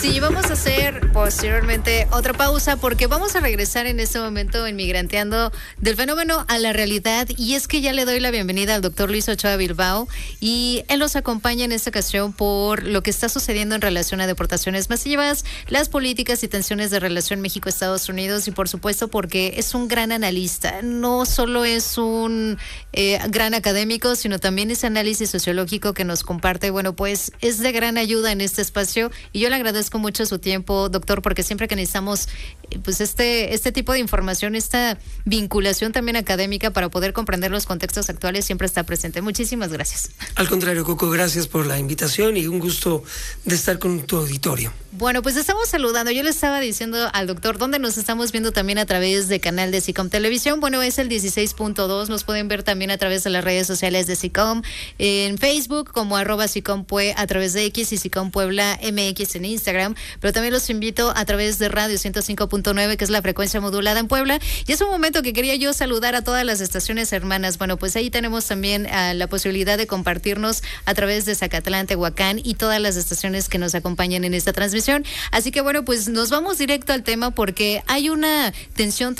Sí, vamos a hacer posteriormente otra pausa porque vamos a regresar en este momento en Migranteando del fenómeno a la realidad, y es que ya le doy la bienvenida al doctor Luis Ochoa Bilbao y él nos acompaña en esta ocasión por lo que está sucediendo en relación a deportaciones masivas, las políticas y tensiones de relación México-Estados Unidos, y por supuesto porque es un gran analista, no solo es un gran académico, sino también ese análisis sociológico que nos comparte. Bueno, pues es de gran ayuda en este espacio y yo le agradezco mucho su tiempo, doctor, porque siempre que necesitamos pues este tipo de información, esta vinculación también académica para poder comprender los contextos actuales, siempre está presente. Muchísimas gracias. Al contrario, Coco, gracias por la invitación y un gusto de estar con tu auditorio. Bueno, pues estamos saludando. Yo le estaba diciendo al doctor dónde nos estamos viendo también a través de canal de SICOM Televisión. Bueno, es el 16.2. Nos pueden ver también a través de las redes sociales de SICOM, en Facebook como @SICOMPue, a través de X y SICOM Puebla MX en Instagram. Pero también los invito a través de Radio 105.9, que es la frecuencia modulada en Puebla. Y es un momento que quería yo saludar a todas las estaciones hermanas. Bueno, pues ahí tenemos también la posibilidad de compartirnos a través de Zacatlán, Tehuacán y todas las estaciones que nos acompañan en esta transmisión. Así que bueno, pues nos vamos directo al tema porque hay una tensión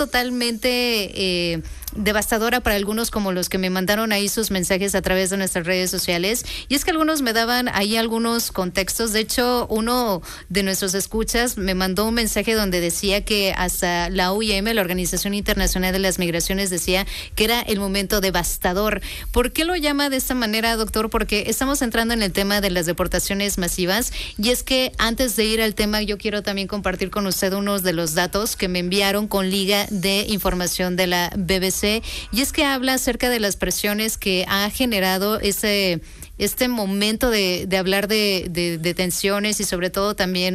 totalmente devastadora para algunos, como los que me mandaron ahí sus mensajes a través de nuestras redes sociales, y es que algunos me daban ahí algunos contextos. De hecho, uno de nuestros escuchas me mandó un mensaje donde decía que hasta la OIM, la Organización Internacional de las Migraciones, decía que era el momento devastador. ¿Por qué lo llama de esta manera, doctor? Porque estamos entrando en el tema de las deportaciones masivas, y es que antes de ir al tema yo quiero también compartir con usted unos de los datos que me enviaron con liga de información de la BBC. Y es que habla acerca de las presiones que ha generado este momento de hablar de tensiones, y sobre todo también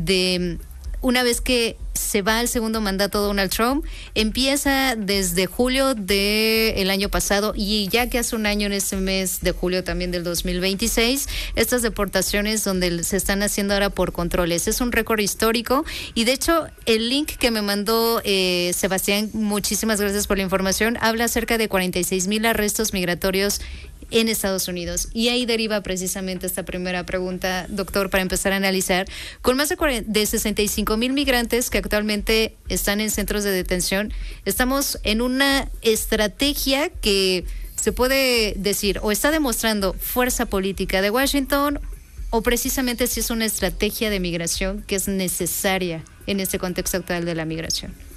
de una vez que se va al segundo mandato Donald Trump. Empieza desde julio del año pasado, y ya que hace un año, en este mes de julio también del 2026, estas deportaciones donde se están haciendo ahora por controles. Es un récord histórico, y de hecho el link que me mandó Sebastián, muchísimas gracias por la información, habla acerca de 46,000 arrestos migratorios en Estados Unidos. Y ahí deriva precisamente esta primera pregunta, doctor, para empezar a analizar. Con más de 65,000 migrantes que actualmente están en centros de detención, estamos en una estrategia que se puede decir o está demostrando fuerza política de Washington, o precisamente si es una estrategia de migración que es necesaria en este contexto actual de la migración.